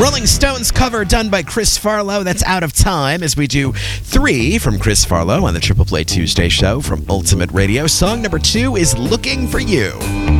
Rolling Stones cover done by Chris Farlowe. That's Out of Time, as we do 3 from Chris Farlowe on the Triple Play Tuesday show from Ultimate Radio. Song number 2 is Looking for You.